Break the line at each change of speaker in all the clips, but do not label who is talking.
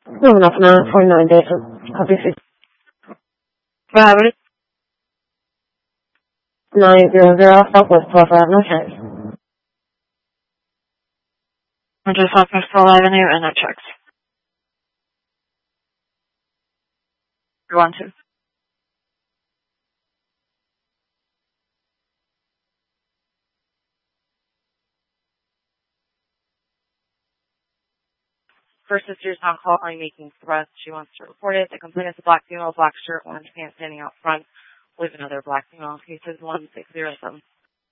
No, enough now, 49 days, obviously. Gravity. 900, Southwest 12, no chance. I'm just Southwest 12 Avenue, and no checks. You want to? First sister's on call, I'm making threats. She wants to report it. The complainant is a black female, black shirt, orange pants, standing out front with another black female. Cases 1607.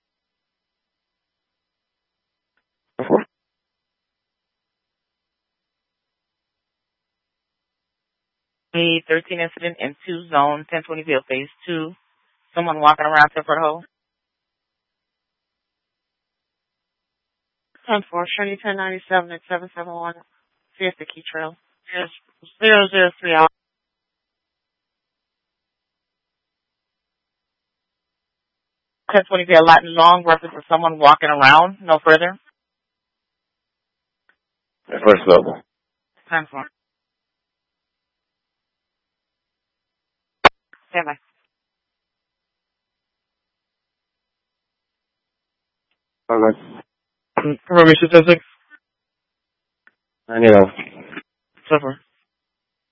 A 13 incident in 2 zone, 1020 field phase 2. Someone walking around Tilford Hole. 10-4, Trinity 1097 at 771. Siesta Key Trail. 003 out. 1020 field Latin long, reference to someone walking around. No further.
First level.
10-4. Stand by.
Okay.
Information statistics.
980.
So far.